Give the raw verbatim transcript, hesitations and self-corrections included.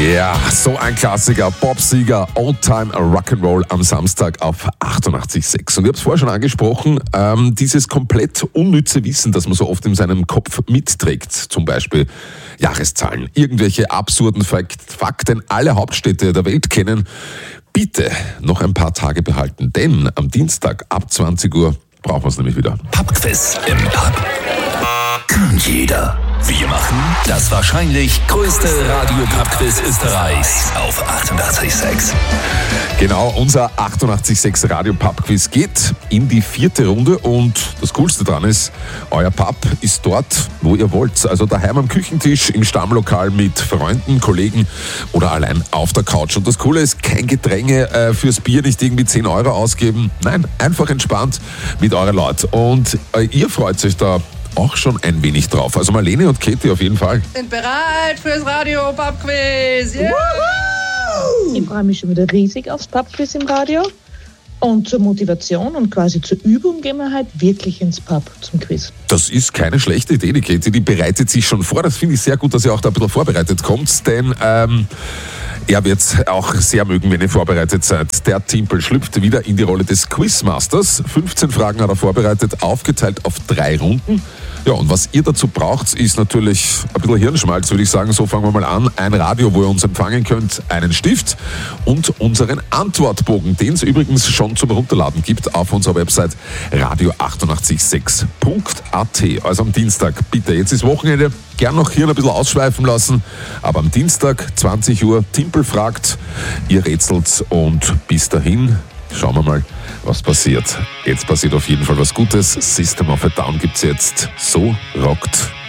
Ja, so ein Klassiker, Bob-Sieger, Old-Time Rock'n'Roll am Samstag auf achtundachtzig Komma sechs. Und ich habe es vorher schon angesprochen, ähm, dieses komplett unnütze Wissen, das man so oft in seinem Kopf mitträgt, zum Beispiel Jahreszahlen, irgendwelche absurden Fakten, alle Hauptstädte der Welt kennen, bitte noch ein paar Tage behalten, denn am Dienstag ab zwanzig Uhr brauchen wir es nämlich wieder. Pubquiz im Pub kann jeder. Wir machen das wahrscheinlich größte Radio-Pub-Quiz Österreichs auf achtundachtzig Komma sechs. Genau, unser achtundachtzig Komma sechs Radio-Pub-Quiz geht in die vierte Runde und das Coolste dran ist, euer Pub ist dort, wo ihr wollt. Also daheim am Küchentisch, im Stammlokal mit Freunden, Kollegen oder allein auf der Couch. Und das Coole ist, kein Gedränge äh, fürs Bier, nicht irgendwie zehn Euro ausgeben. Nein, einfach entspannt mit euren Leuten. Und äh, ihr freut euch da auch schon ein wenig drauf. Also Marlene und Katie auf jeden Fall. Sind bereit fürs Radio-Pub-Quiz. Yeah. Ich freue mich schon wieder riesig aufs Pub-Quiz im Radio. Und zur Motivation und quasi zur Übung gehen wir halt wirklich ins Pub zum Quiz. Das ist keine schlechte Idee, die Katie. Die bereitet sich schon vor. Das finde ich sehr gut, dass ihr auch da ein bisschen vorbereitet kommt. Denn ähm, er wird auch sehr mögen, wenn ihr vorbereitet seid. Der Timpel schlüpft wieder in die Rolle des Quizmasters. fünfzehn Fragen hat er vorbereitet, aufgeteilt auf drei Runden. Ja, und was ihr dazu braucht, ist natürlich ein bisschen Hirnschmalz, würde ich sagen. So fangen wir mal an. Ein Radio, wo ihr uns empfangen könnt, einen Stift und unseren Antwortbogen, den es übrigens schon zum Runterladen gibt auf unserer Website radio achtundachtzig Komma sechs Punkt a t. Also am Dienstag, bitte, jetzt ist Wochenende, gern noch Hirn ein bisschen ausschweifen lassen, aber am Dienstag, zwanzig Uhr, Timpel fragt, ihr rätselt und bis dahin schauen wir mal, was passiert. Jetzt passiert auf jeden Fall was Gutes. System of a Down gibt's jetzt. So rockt